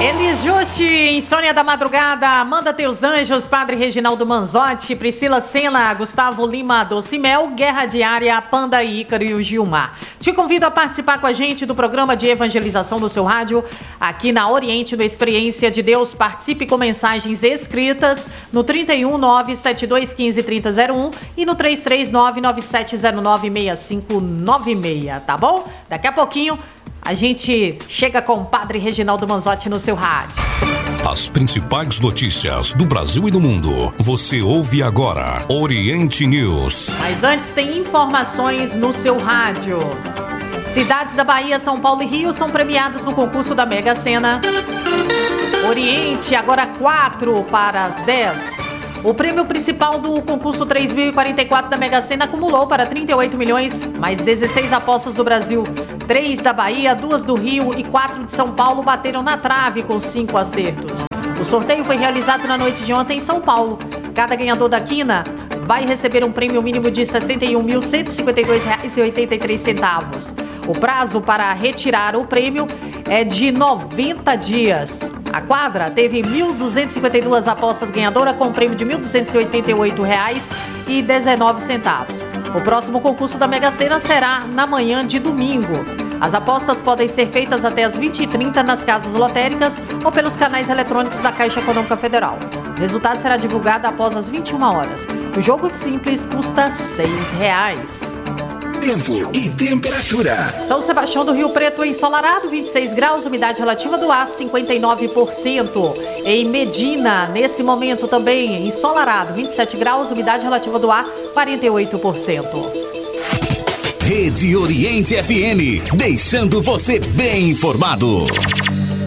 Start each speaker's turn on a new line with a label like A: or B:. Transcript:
A: Elis Juste, Insônia da Madrugada, Amanda Teus Anjos, Padre Reginaldo Manzotti, Priscila Sena, Gustavo Lima, Docimel, Guerra Diária, Panda Ícaro e o Gilmar. Te convido a participar com a gente do programa de evangelização do seu rádio, aqui na Oriente do Experiência de Deus. Participe com mensagens escritas no 31972153001 e no 33997096596, tá bom? Daqui a pouquinho a gente chega com o Padre Reginaldo Manzotti no seu rádio.
B: As principais notícias do Brasil e do mundo. Você ouve agora Oriente News.
A: Mas antes tem informações no seu rádio. Cidades da Bahia, São Paulo e Rio são premiadas no concurso da Mega Sena. Oriente, agora 4 para as 10. O prêmio principal do concurso 3.044 da Mega Sena acumulou para 38 milhões, mais 16 apostas do Brasil. 3 da Bahia, 2 do Rio e 4 de São Paulo bateram na trave com 5 acertos. O sorteio foi realizado na noite de ontem em São Paulo. Cada ganhador da quina vai receber um prêmio mínimo de R$ 61.152,83. O prazo para retirar o prêmio é de 90 dias. A quadra teve 1.252 apostas ganhadoras com um prêmio de R$ 1.288,19. O próximo concurso da Mega Sena será na manhã de domingo. As apostas podem ser feitas até às 20h30 nas casas lotéricas ou pelos canais eletrônicos da Caixa Econômica Federal. O resultado será divulgado após as 21 horas. O jogo simples custa R$ 6.
C: Tempo e temperatura.
A: São Sebastião do Rio Preto ensolarado, 26 graus, umidade relativa do ar 59%. Em Medina, nesse momento também ensolarado, 27 graus, umidade relativa do ar 48%.
C: Rede Oriente FM, deixando você bem informado.